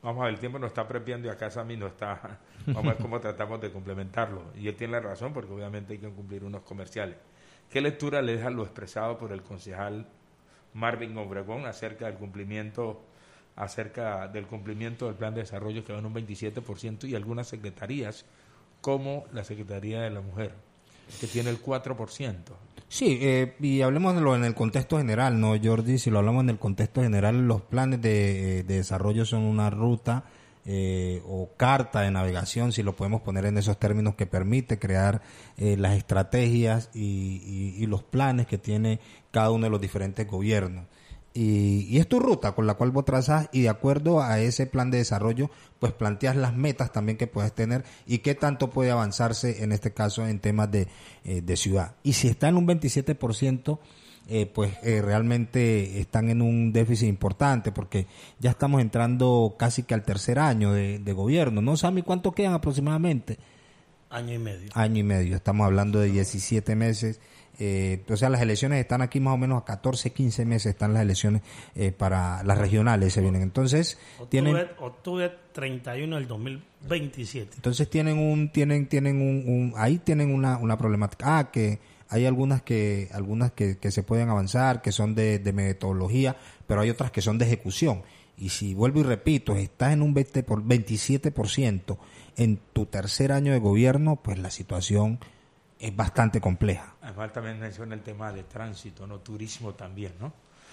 vamos a ver, el tiempo nos está apremiando y acá Sammy no está, vamos a ver cómo tratamos de complementarlo. Y él tiene la razón porque obviamente hay que cumplir unos comerciales. ¿Qué lectura le deja lo expresado por el concejal Marvin Obregón acerca del cumplimiento del plan de desarrollo que va en un 27% y algunas secretarías como la Secretaría de la Mujer, que tiene el 4%? Sí, y hablemoslo en el contexto general, ¿no, Jordi? Si lo hablamos en el contexto general, los planes de desarrollo son una ruta o carta de navegación, si lo podemos poner en esos términos, que permite crear las estrategias y los planes que tiene cada uno de los diferentes gobiernos. Y es tu ruta con la cual vos trazas, y de acuerdo a ese plan de desarrollo pues planteas las metas también que puedes tener y qué tanto puede avanzarse en este caso en temas de ciudad. Y si está en un 27%, realmente están en un déficit importante, porque ya estamos entrando casi que al tercer año de gobierno, ¿no, Sammy? ¿Cuánto quedan aproximadamente? Año y medio. Año y medio, estamos hablando de 17 meses. O sea, las elecciones están aquí más o menos a 14, 15 meses están las elecciones para las regionales, se vienen. Entonces, octubre 31 del 2027. Entonces tienen ahí tienen una problemática. Que hay algunas que se pueden avanzar, que son de metodología, pero hay otras que son de ejecución. Y si vuelvo y repito, estás en un 27% en tu tercer año de gobierno, pues la situación es bastante compleja. Además también menciona el tema de tránsito, no turismo también, ¿no?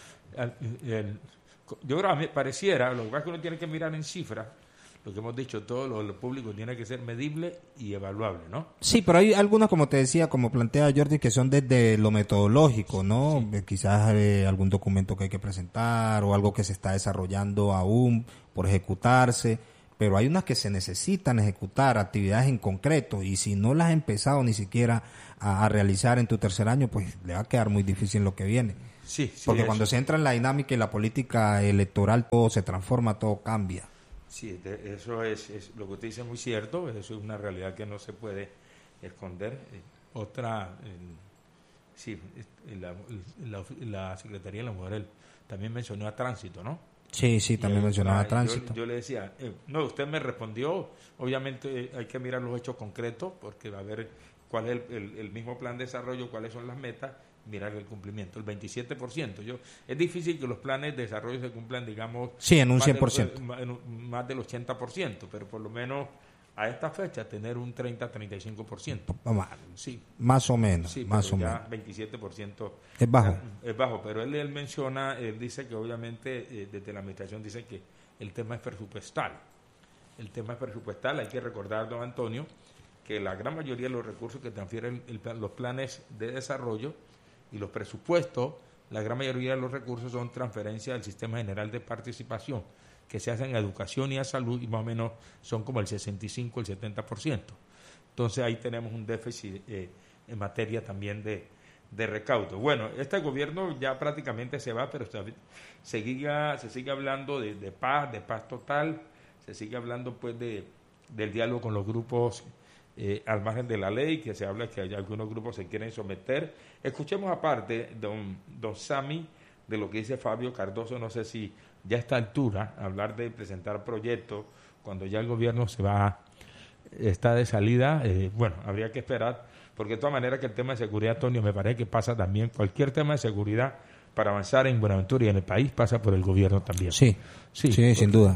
Yo creo que me pareciera, lo que pasa es que uno tiene que mirar en cifras, lo que hemos dicho, todo lo público tiene que ser medible y evaluable, ¿no? Sí, pero hay algunas, como te decía, como plantea Jordi, que son desde lo metodológico, ¿no? Sí. Quizás algún documento que hay que presentar o algo que se está desarrollando aún por ejecutarse, pero hay unas que se necesitan ejecutar, actividades en concreto, y si no las has empezado ni siquiera a realizar en tu tercer año, pues le va a quedar muy difícil lo que viene. Sí, porque cuando se entra en la dinámica y la política electoral, todo se transforma, todo cambia. Sí, eso es lo que usted dice, es muy cierto, eso es una realidad que no se puede esconder. La Secretaría de la Mujer también mencionó a tránsito, ¿no? Sí, también mencionaba tránsito. Yo le decía, no, usted me respondió, obviamente hay que mirar los hechos concretos, porque va a ver cuál es el mismo plan de desarrollo, cuáles son las metas, mirar el cumplimiento, el 27%. Es difícil que los planes de desarrollo se cumplan, digamos... Sí, en un 100%. Más del 80%, pero por lo menos a esta fecha tener un 30-35%. Sí. Más o menos. Sí, más o menos. 27% es bajo. Es bajo, pero él menciona, él dice que obviamente desde la administración dice que el tema es presupuestal. Hay que recordar, don Antonio, que la gran mayoría de los recursos que transfieren los planes de desarrollo y los presupuestos, la gran mayoría de los recursos son transferencias del Sistema General de Participación, que se hacen a educación y a salud, y más o menos son como el 65, el 70%. Entonces ahí tenemos un déficit en materia también de recaudo. Bueno, este gobierno ya prácticamente se va, pero se sigue hablando de paz total, se sigue hablando pues del diálogo con los grupos al margen de la ley, que se habla que hay algunos grupos que se quieren someter. Escuchemos aparte, don Sammy, de lo que dice Fabio Cardoso. No sé si ya a esta altura hablar de presentar proyectos cuando ya el gobierno está de salida, bueno, habría que esperar, porque de todas maneras que el tema de seguridad, Antonio, me parece que pasa también, cualquier tema de seguridad para avanzar en Buenaventura y en el país pasa por el gobierno también. Sí, sin duda.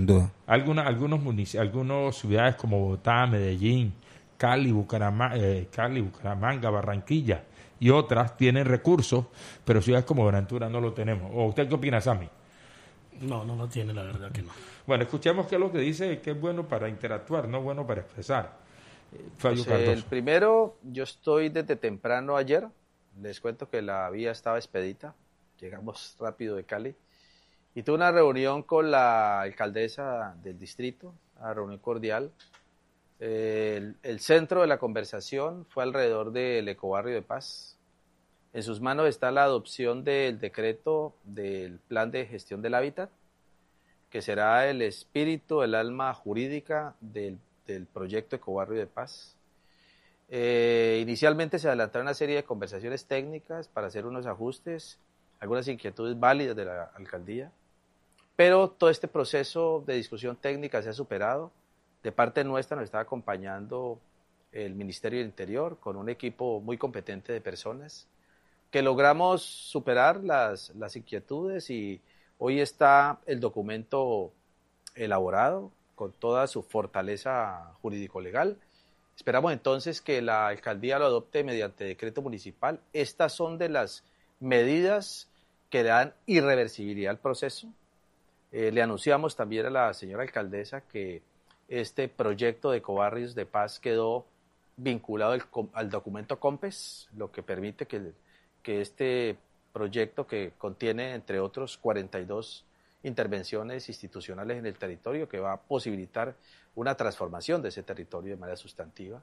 Algunas ciudades como Bogotá, Medellín, Cali, Bucaramanga, Barranquilla y otras tienen recursos, pero ciudades como Buenaventura no lo tenemos. ¿O usted qué opina, Sammy? No lo tiene, la verdad que no. Bueno, escuchemos qué es lo que dice, que es bueno para interactuar, no bueno para expresar. Fabio Cardoso. El primero, yo estoy desde temprano ayer, les cuento que la vía estaba expedita, llegamos rápido de Cali, y tuve una reunión con la alcaldesa del distrito, una reunión cordial. El centro de la conversación fue alrededor del ecobarrio de Paz. En sus manos está la adopción del decreto del plan de gestión del hábitat, que será el espíritu, el alma jurídica del proyecto Ecobarrio de Paz. Inicialmente se adelantaron una serie de conversaciones técnicas para hacer unos ajustes, algunas inquietudes válidas de la alcaldía. pero todo este proceso de discusión técnica se ha superado. De parte nuestra nos está acompañando el Ministerio del Interior con un equipo muy competente de personas que logramos superar las inquietudes y hoy está el documento elaborado con toda su fortaleza jurídico-legal. Esperamos entonces que la alcaldía lo adopte mediante decreto municipal. Estas son de las medidas que dan irreversibilidad al proceso. Le anunciamos también a la señora alcaldesa que este proyecto de ecobarrios de paz quedó vinculado al documento COMPES, lo que permite que este proyecto, que contiene entre otros 42 intervenciones institucionales en el territorio, que va a posibilitar una transformación de ese territorio de manera sustantiva,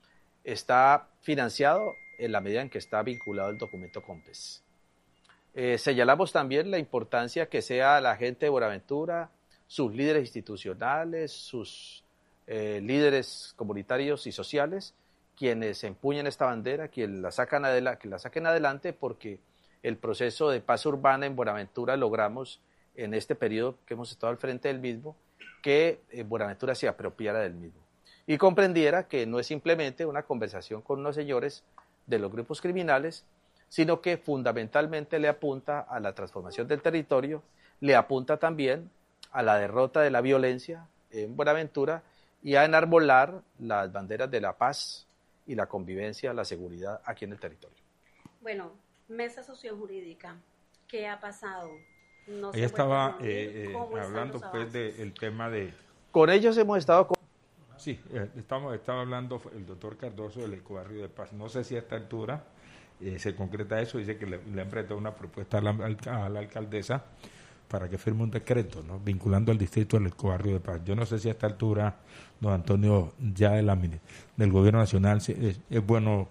está financiado en la medida en que está vinculado al documento COMPES. Señalamos también la importancia que sea la gente de Buenaventura, sus líderes institucionales, sus líderes comunitarios y sociales, quienes empuñen esta bandera, que la saquen adelante, porque el proceso de paz urbana en Buenaventura logramos en este periodo que hemos estado al frente del mismo, que Buenaventura se apropiara del mismo y comprendiera que no es simplemente una conversación con unos señores de los grupos criminales, sino que fundamentalmente le apunta a la transformación del territorio, le apunta también a la derrota de la violencia en Buenaventura y a enarbolar las banderas de la paz y la convivencia, la seguridad aquí en el territorio. Bueno, mesa sociojurídica, ¿qué ha pasado? No Ella estaba hablando pues del tema de... Con ellos hemos estado... Sí, estaba hablando el doctor Cardoso del ecobarrio de paz. No sé si a esta altura se concreta eso. Dice que le han presentado una propuesta a la alcaldesa para que firme un decreto, ¿no?, vinculando al distrito del ecobarrio de paz. Yo no sé si a esta altura, don Antonio, ya del gobierno nacional es bueno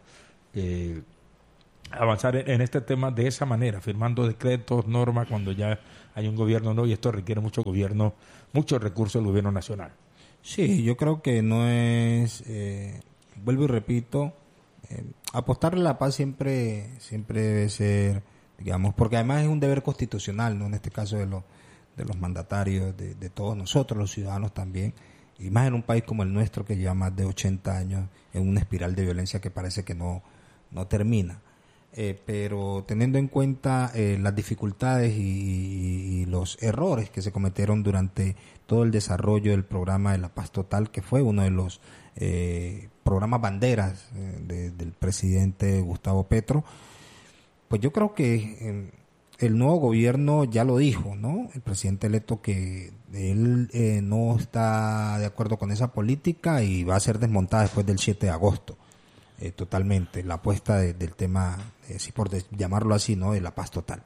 avanzar en este tema de esa manera, firmando decretos, normas, cuando ya hay un gobierno nuevo, y esto requiere muchos recursos del gobierno nacional. Sí, yo creo que no es, vuelvo y repito, apostarle a la paz siempre debe ser, digamos, porque además es un deber constitucional, ¿no?, en este caso de los mandatarios, de todos nosotros, los ciudadanos también, y más en un país como el nuestro que lleva más de 80 años en una espiral de violencia que parece que no termina. Pero teniendo en cuenta las dificultades y los errores que se cometieron durante todo el desarrollo del programa de la paz total, que fue uno de los programas banderas del presidente Gustavo Petro, pues yo creo que el nuevo gobierno ya lo dijo, ¿no?, el presidente electo, que él no está de acuerdo con esa política y va a ser desmontada después del 7 de agosto. Totalmente, la apuesta del tema, si por llamarlo así, ¿no?, de la paz total.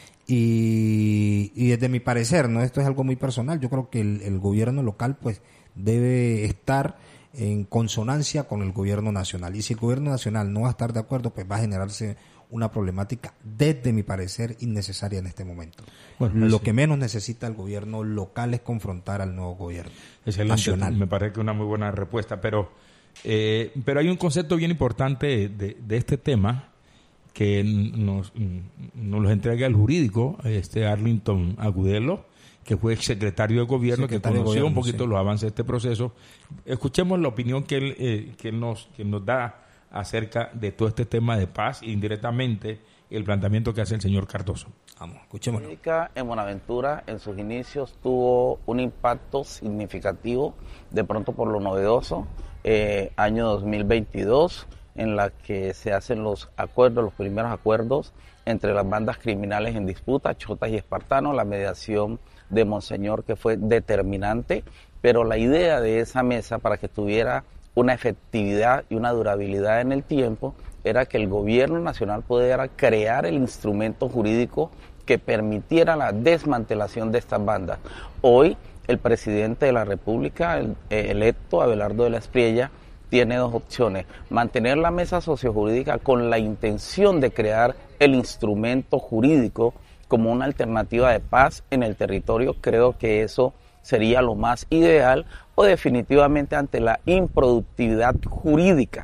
Y desde mi parecer, ¿no?, esto es algo muy personal, yo creo que el gobierno local pues debe estar en consonancia con el gobierno nacional, y si el gobierno nacional no va a estar de acuerdo, pues va a generarse una problemática, desde mi parecer, innecesaria en este momento. Bueno, lo que menos necesita el gobierno local es confrontar al nuevo gobierno nacional. Me parece que es una muy buena respuesta, pero hay un concepto bien importante de este tema que nos lo entrega el jurídico, Arlington Agudelo, que fue secretario de gobierno, que conoció un poquito los avances de este proceso. Escuchemos la opinión que él nos da acerca de todo este tema de paz, indirectamente el planteamiento que hace el señor Cardoso. Vamos, escuchémoslo. En Buenaventura, en sus inicios, tuvo un impacto significativo, de pronto por lo novedoso, año 2022, en la que se hacen los primeros acuerdos entre las bandas criminales en disputa, Chotas y Espartanos, la mediación de Monseñor, que fue determinante, pero la idea de esa mesa, para que tuviera una efectividad y una durabilidad en el tiempo, era que el gobierno nacional pudiera crear el instrumento jurídico que permitiera la desmantelación de estas bandas. Hoy, el presidente de la República, el electo Abelardo de la Espriella, tiene dos opciones: mantener la mesa sociojurídica con la intención de crear el instrumento jurídico como una alternativa de paz en el territorio. Creo que eso sería lo más ideal, o definitivamente, ante la improductividad jurídica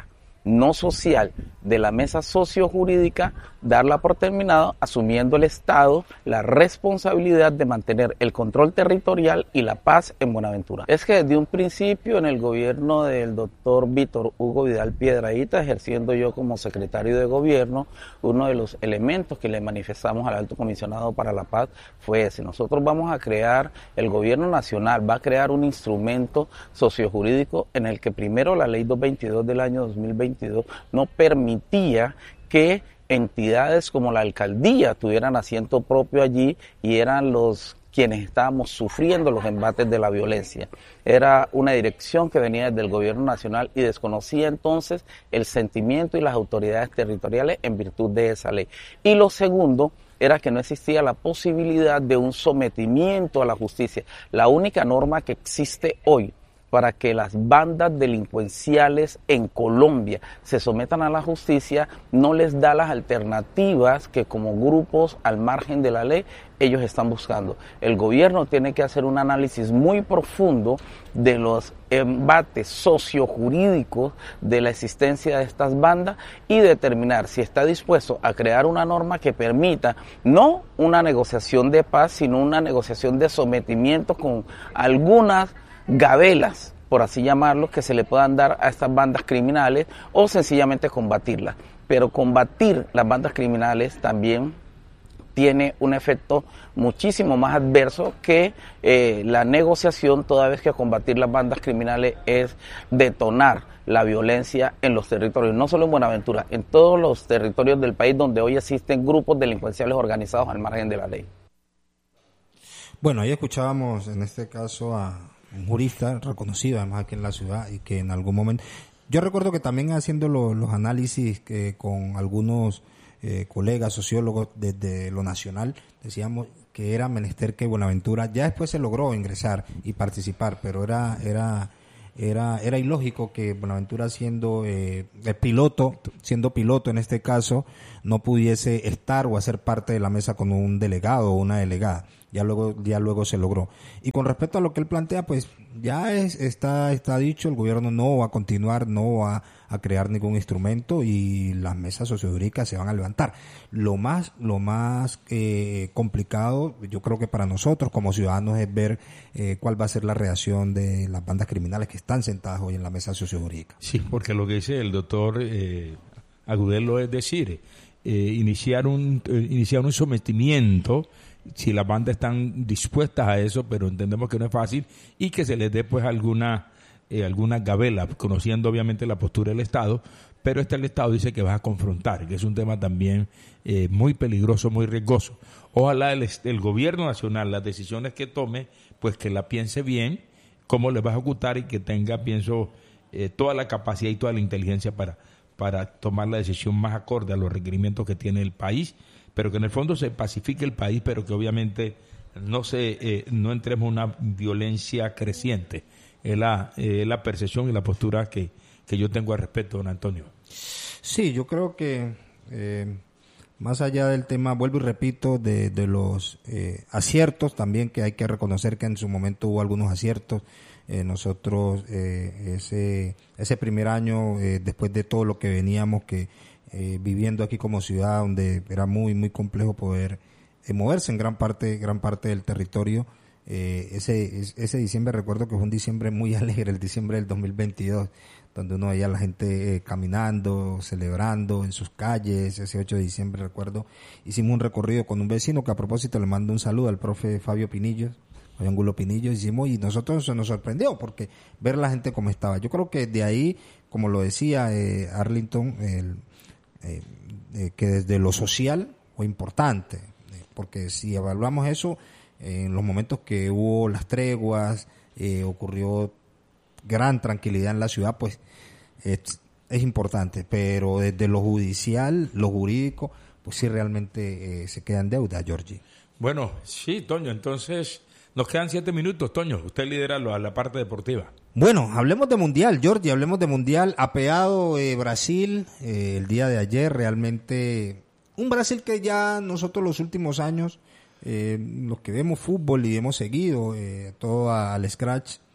no social de la mesa sociojurídica, darla por terminado, asumiendo el Estado la responsabilidad de mantener el control territorial y la paz en Buenaventura. Es que desde un principio en el gobierno del doctor Víctor Hugo Vidal Piedrahíta, ejerciendo yo como secretario de gobierno, uno de los elementos que le manifestamos al Alto Comisionado para la Paz fue ese. Nosotros vamos a crear, el gobierno nacional va a crear un instrumento sociojurídico en el que primero la ley 222 del año 2022 no permitía que entidades como la alcaldía tuvieran asiento propio allí y eran los quienes estábamos sufriendo los embates de la violencia. Era una dirección que venía desde el gobierno nacional y desconocía entonces el sentimiento y las autoridades territoriales en virtud de esa ley. Y lo segundo era que no existía la posibilidad de un sometimiento a la justicia. La única norma que existe hoy para que las bandas delincuenciales en Colombia se sometan a la justicia no les da las alternativas que como grupos al margen de la ley ellos están buscando. El gobierno tiene que hacer un análisis muy profundo de los embates sociojurídicos de la existencia de estas bandas y determinar si está dispuesto a crear una norma que permita no una negociación de paz, sino una negociación de sometimiento con algunas gabelas, por así llamarlo, que se le puedan dar a estas bandas criminales o sencillamente combatirlas. Pero combatir las bandas criminales también tiene un efecto muchísimo más adverso que la negociación, toda vez que combatir las bandas criminales es detonar la violencia en los territorios, no solo en Buenaventura, en todos los territorios del país donde hoy existen grupos delincuenciales organizados al margen de la ley. Bueno, ahí escuchábamos en este caso a un jurista reconocido además aquí en la ciudad y que en algún momento, yo recuerdo que también haciendo los análisis con algunos colegas sociólogos desde lo nacional, decíamos que era menester que Buenaventura, ya después se logró ingresar y participar, pero era ilógico que Buenaventura siendo piloto en este caso, no pudiese estar o hacer parte de la mesa con un delegado o una delegada. Ya luego se logró. Y con respecto a lo que él plantea, pues ya está dicho, el gobierno no va a continuar, no va a crear ningún instrumento y las mesas sociojurídicas se van a levantar. Lo más complicado, yo creo que para nosotros como ciudadanos, es ver cuál va a ser la reacción de las bandas criminales que están sentadas hoy en la mesa sociojurídica. Sí, porque lo que dice el doctor Agudelo es decir, iniciar un sometimiento, si las bandas están dispuestas a eso, pero entendemos que no es fácil, y que se les dé pues alguna gabela, conociendo obviamente la postura del Estado, pero el Estado dice que va a confrontar, que es un tema también muy peligroso, muy riesgoso. Ojalá el gobierno nacional, las decisiones que tome, pues que la piense bien, cómo les va a ejecutar y que tenga, pienso, toda la capacidad y toda la inteligencia para tomar la decisión más acorde a los requerimientos que tiene el país, pero que en el fondo se pacifique el país, pero que obviamente no entremos en una violencia creciente. Es la percepción y la postura que yo tengo al respecto, don Antonio. Sí, yo creo que más allá del tema, vuelvo y repito, de los aciertos también, que hay que reconocer que en su momento hubo algunos aciertos. Nosotros ese primer año, después de todo lo que veníamos viviendo aquí como ciudad, donde era muy muy complejo poder moverse en gran parte del territorio, ese diciembre, recuerdo que fue un diciembre muy alegre, el diciembre del 2022, donde uno veía a la gente caminando, celebrando en sus calles. Ese 8 de diciembre, recuerdo, hicimos un recorrido con un vecino, que a propósito le mando un saludo al profe Fabio Pinillos, Fabián Angulo Pinillo, y nosotros se nos sorprendió porque ver la gente como estaba. Yo creo que de ahí, como lo decía Arlington, que desde lo social fue importante, porque si evaluamos eso, en los momentos que hubo las treguas, ocurrió gran tranquilidad en la ciudad, pues es importante, pero desde lo judicial, lo jurídico, pues sí realmente se queda en deuda, Giorgi. Bueno, sí, Toño, entonces nos quedan 7 minutos, Toño, usted lidera la parte deportiva. Bueno, hablemos de Mundial, Giorgi, hablemos de Mundial. Apeado Brasil el día de ayer, realmente un Brasil que ya nosotros los últimos años, los que vemos fútbol y hemos seguido todo al scratch,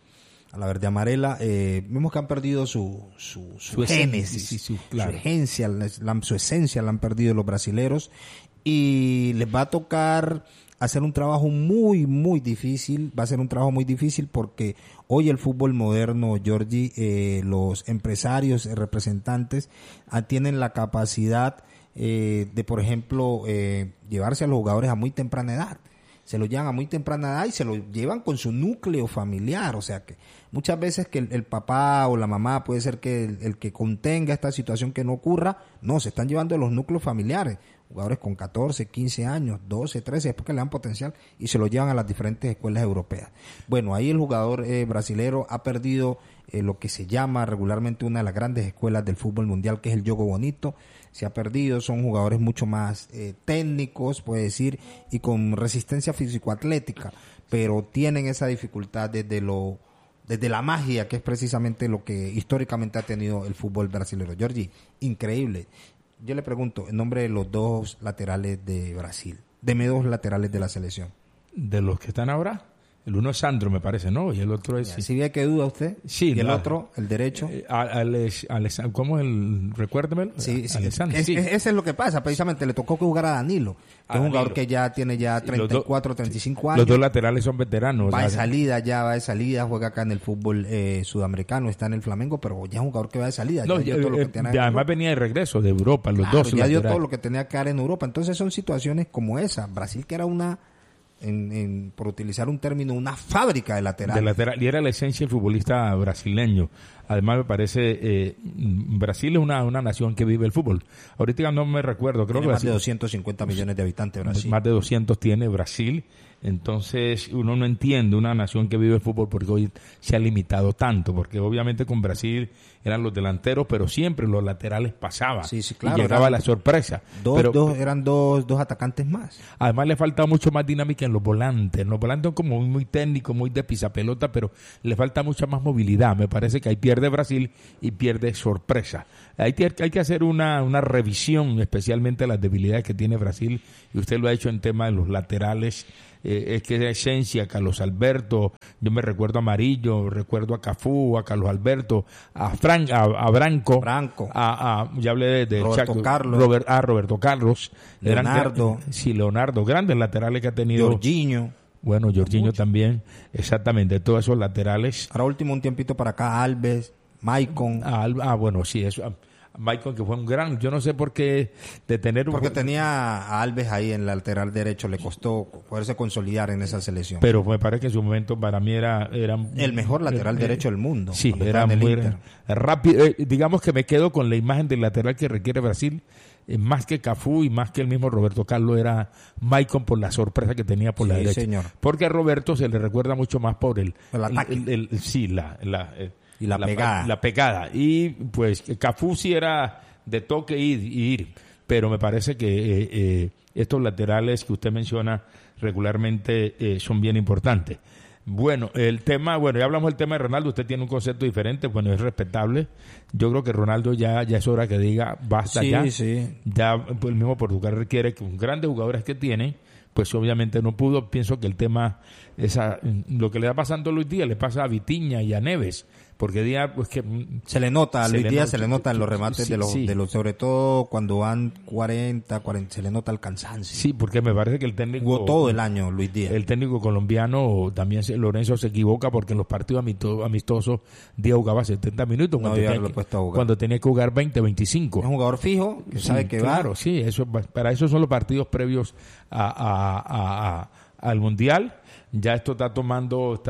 a la verde amarela. Vemos que han perdido su génesis, claro. su esencia la han perdido los brasileros, y les va a tocar hacer un trabajo muy, muy difícil. Va a ser un trabajo muy difícil porque hoy el fútbol moderno, Georgie, los empresarios, representantes, tienen la capacidad de, por ejemplo, llevarse a los jugadores a muy temprana edad. Se los llevan a muy temprana edad y se los llevan con su núcleo familiar. O sea que muchas veces que el papá o la mamá puede ser que el que contenga esta situación que no ocurra. No, se están llevando a los núcleos familiares. Jugadores con 14, 15 años, 12, 13, es porque le dan potencial y se los llevan a las diferentes escuelas europeas. Bueno, ahí el jugador brasilero ha perdido lo que se llama regularmente una de las grandes escuelas del fútbol mundial, que es el juego bonito. Se ha perdido, son jugadores mucho más técnicos, puede decir, y con resistencia físico-atlética, pero tienen esa dificultad desde la magia, que es precisamente lo que históricamente ha tenido el fútbol brasileño. Georgie, increíble. Yo le pregunto, en nombre de los dos laterales de Brasil, deme dos laterales de la selección. ¿De los que están ahora? El uno es Sandro, me parece, ¿no? Y el otro es... ¿Sí ve que duda usted? Sí. ¿Y el otro, el derecho? ¿Cómo es el...? Recuérdemelo. Sí. Alessandro, sí. Ese es lo que pasa. Precisamente le tocó que jugar a Danilo, que es un jugador que ya tiene 34, 35 años. Los dos laterales son veteranos. Va de salida, juega acá en el fútbol sudamericano, está en el Flamengo, pero ya es un jugador que va de salida. No, además venía de regreso de Europa, los dos. Ya dio todo lo que tenía que dar en Europa. Entonces son situaciones como esa. Brasil, que era por utilizar un término, una fábrica de laterales. Y era la esencia del futbolista brasileño. Además, me parece, Brasil es una nación que vive el fútbol. Ahorita no me recuerdo, creo tiene que más de 250 millones de habitantes Brasil. Más de 200 tiene Brasil. Entonces, uno no entiende una nación que vive el fútbol porque hoy se ha limitado tanto, porque obviamente con Brasil eran los delanteros, pero siempre los laterales pasaban. Sí, claro, y llegaba la sorpresa. Eran dos atacantes más. Además, le falta mucho más dinámica en los volantes. En los volantes como muy técnicos, muy de pisapelota, pero le falta mucha más movilidad. Me parece que ahí pierde Brasil y pierde sorpresa. Hay que hacer una revisión, especialmente las debilidades que tiene Brasil, y usted lo ha hecho en tema de los laterales. Es que es esencia, Carlos Alberto, yo me recuerdo a Amarillo, recuerdo a Cafú, a Carlos Alberto, a Branco, ya hablé de Roberto Chaco, Carlos, Roberto Carlos, Leonardo, Leonardo, grandes laterales que ha tenido. Jorginho. Bueno, Jorginho también, exactamente, todos esos laterales. Ahora último un tiempito para acá, Alves, Maicon. Bueno, sí, eso. Maicon, que fue un gran, yo no sé por qué porque tenía a Alves ahí en el lateral derecho, le costó poderse consolidar en esa selección. Pero me parece que en su momento para mí era el mejor lateral derecho del mundo. Sí, era muy rápido. Digamos que me quedo con la imagen del lateral que requiere Brasil, más que Cafú y más que el mismo Roberto Carlos, era Maicon por la sorpresa que tenía por la derecha. Señor. Porque a Roberto se le recuerda mucho más por el ataque. Y la pegada. La pegada. Y pues Cafú sí era de toque y ir. Pero me parece que estos laterales que usted menciona regularmente son bien importantes. Bueno, ya hablamos del tema de Ronaldo. Usted tiene un concepto diferente. Bueno, es respetable. Yo creo que Ronaldo ya es hora que diga basta ya. Sí. Ya el mismo Portugal requiere que grandes jugadores que tienen, pues obviamente no pudo. Pienso que el tema, lo que le está pasando a Luis Díaz le pasa a Vitinha y a Neves. Porque Díaz, pues que se le nota, a Luis Díaz se le nota en los remates de los, sobre todo cuando van 40, se le nota el cansancio. Sí, porque me parece que el técnico jugó todo el año Luis Díaz. El técnico colombiano también, Lorenzo, se equivoca porque en los partidos amistosos Díaz jugaba 70 minutos cuando tenía que jugar 20, 25. Es un jugador fijo, que sabe que claro, sí, para eso son los partidos previos al Mundial. Ya esto está tomando,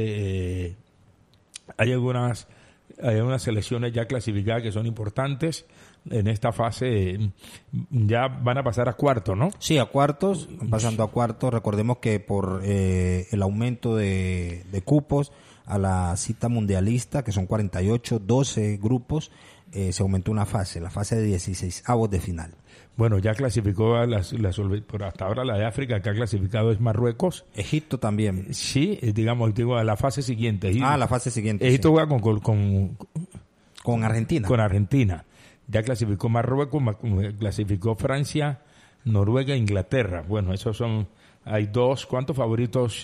hay algunas selecciones ya clasificadas que son importantes. En esta fase ya van a pasar a cuartos, ¿no? Sí, a cuartos, pasando a cuartos. Recordemos que por el aumento de cupos a la cita mundialista, que son 48, 12 grupos, se aumentó una fase, la fase de 16avos de final. Bueno, ya clasificó por hasta ahora la de África, que ha clasificado es Marruecos. Egipto también. Sí, digo, a la fase siguiente. La fase siguiente. Egipto juega con Argentina. Con Argentina. Ya clasificó Marruecos, clasificó Francia, Noruega e Inglaterra. Bueno, hay dos. ¿Cuántos favoritos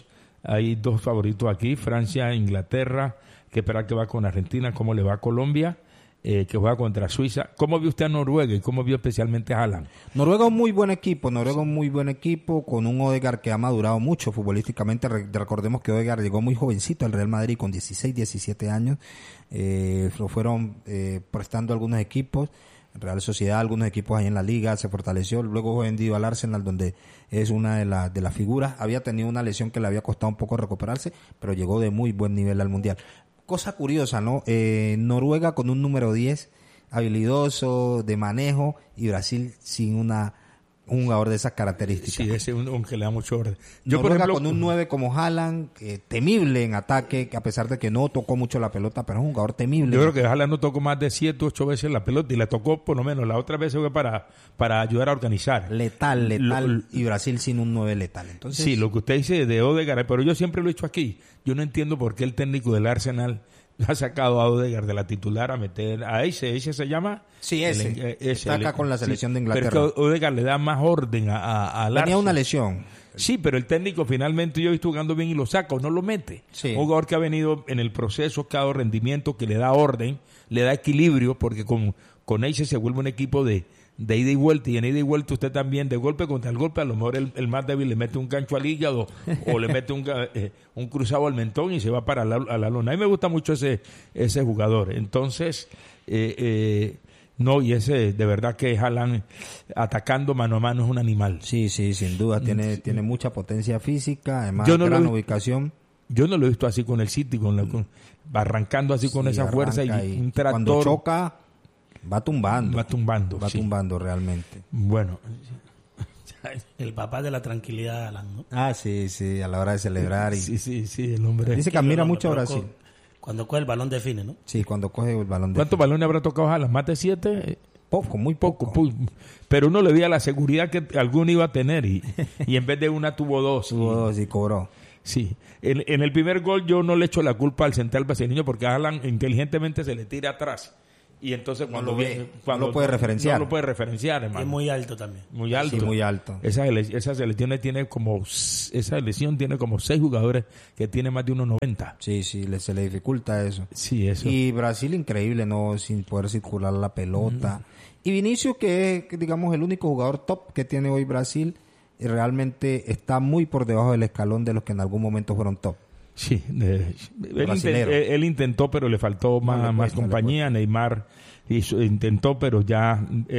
Hay dos favoritos aquí, Francia, Inglaterra, que esperar que va con Argentina, cómo le va a Colombia, que juega contra Suiza. ¿Cómo vio usted a Noruega y cómo vio especialmente a Haaland? Noruega es un muy buen equipo, con un Odegaard que ha madurado mucho futbolísticamente. Recordemos que Odegaard llegó muy jovencito al Real Madrid con 16, 17 años. Lo fueron prestando algunos equipos, Real Sociedad, algunos equipos ahí en la liga, se fortaleció. Luego fue vendido al Arsenal, donde es una de las figuras. Había tenido una lesión que le había costado un poco recuperarse, pero llegó de muy buen nivel al Mundial. Cosa curiosa, ¿no? Noruega con un número 10 habilidoso, de manejo, y Brasil sin un jugador de esas características. Sí, ese es un que le da mucho orden. Yo, por ejemplo, con un 9 como Haaland, temible en ataque, a pesar de que no tocó mucho la pelota, pero es un jugador temible. Yo creo que Haaland no tocó más de 7 o 8 veces la pelota y le tocó por lo menos la otra vez fue para ayudar a organizar. Letal, y Brasil sin un 9 letal. Entonces, sí, lo que usted dice de Odegaard, pero yo siempre lo he dicho aquí, yo no entiendo por qué el técnico del Arsenal ha sacado a Odegaard de la titular a meter a ese se llama. Sí, está acá con la selección de Inglaterra. Pero que Odegaard le da más orden a tenía una lesión. Sí, pero el técnico finalmente yo he visto jugando bien y lo saca o no lo mete. Sí. Un jugador que ha venido en el proceso, que ha dado rendimiento, que le da orden, le da equilibrio, porque con Eixe se vuelve un equipo de ida y vuelta, y en ida y vuelta usted también de golpe contra el golpe, a lo mejor el más débil le mete un gancho al hígado o le mete un cruzado al mentón y se va para a la lona. A mí me gusta mucho ese jugador. Entonces, no, y ese de verdad que Haaland atacando mano a mano es un animal. Sí, sin duda, tiene mucha potencia física, además gran ubicación. Yo no lo he visto así con el City, arrancando así con esa fuerza y un tractor. Cuando choca, va tumbando. Va tumbando realmente. Bueno. El papá de la tranquilidad, Alan, ¿no? Ah, sí, a la hora de celebrar. Sí, el hombre. Dice que admira mucho a Brasil. Cuando coge el balón define, ¿no? Sí, cuando coge el balón define. ¿Cuántos balones habrá tocado Haaland? ¿Más de 7? Poco, muy poco. Pero uno le veía la seguridad que alguno iba a tener y en vez de una tuvo 2. Tuvo 2 y cobró. Sí. En el primer gol yo no le echo la culpa al central brasileño porque Haaland inteligentemente se le tira atrás. Y entonces cuando no lo puede referenciar. No lo puede referenciar, hermano. Es muy alto también. Muy alto. Sí, muy alto. Esa selección tiene como 6 jugadores que tienen más de 1.90. Sí, se le dificulta eso. Sí, eso. Y Brasil increíble, no, sin poder circular la pelota. Y Vinicius, que es, digamos, el único jugador top que tiene hoy Brasil, realmente está muy por debajo del escalón de los que en algún momento fueron top. Sí, él intentó, pero le faltó más compañía. Neymar intentó, pero ya